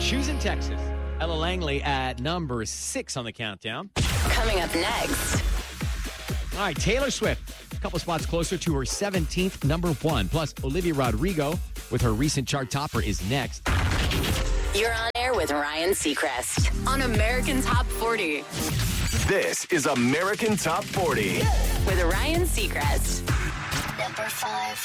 Shoes in Texas. Ella Langley at number 6 on the countdown. Coming up next. All right, Taylor Swift, a couple spots closer to her 17th number 1. Plus, Olivia Rodrigo with her recent chart topper is next. You're on air with Ryan Seacrest on American Top 40 This is American Top 40. with Ryan Seacrest. Number 5.